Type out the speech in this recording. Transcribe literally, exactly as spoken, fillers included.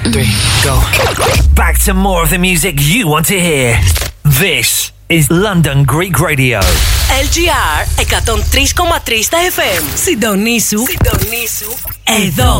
three, go. Back to more of the music you want to hear. This is London Greek Radio. L G R εκατόν τρία κόμμα τρία στα εφ εμ. Συντονίσου. Συντονίσου. Εδώ.